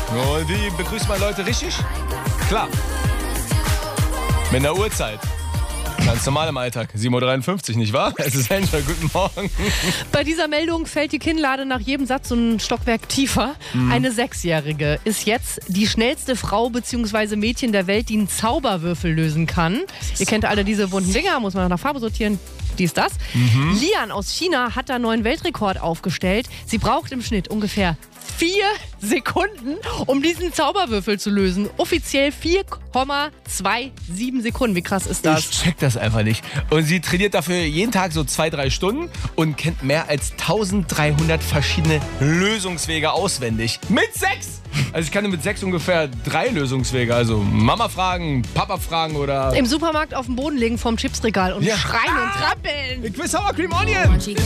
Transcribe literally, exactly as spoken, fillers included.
Und wie begrüßt man Leute richtig? Klar. Mit einer Uhrzeit. Ganz normal im Alltag. sieben Uhr dreiundfünfzig, nicht wahr? Es ist Henschel, guten Morgen. Bei dieser Meldung fällt die Kinnlade nach jedem Satz so ein Stockwerk tiefer. Mhm. Eine Sechsjährige ist jetzt die schnellste Frau bzw. Mädchen der Welt, die einen Zauberwürfel lösen kann. Ihr kennt alle diese bunten Dinger, muss man nach Farbe sortieren. Dies, das. Mhm. Lian aus China hat da einen neuen Weltrekord aufgestellt. Sie braucht im Schnitt ungefähr vier Sekunden, um diesen Zauberwürfel zu lösen. Offiziell vier Komma siebenundzwanzig Sekunden. Wie krass ist das? Ich check das einfach nicht. Und sie trainiert dafür jeden Tag so zwei, drei Stunden und kennt mehr als dreizehnhundert verschiedene Lösungswege auswendig. Mit sechs! Also ich kann mit sechs ungefähr drei Lösungswege. Also Mama fragen, Papa fragen oder... Im Supermarkt auf dem Boden legen vom Chipsregal und ja. schreien und trappeln. Ich will Sour Cream Onion.